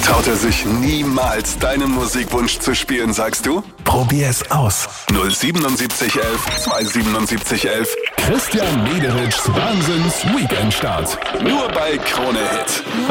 Traut er sich niemals, deinen Musikwunsch zu spielen, sagst du? Probier's aus. 07711 27711. Christian Mederitschs Wahnsinns Weekendstart. Nur bei Krone Hit.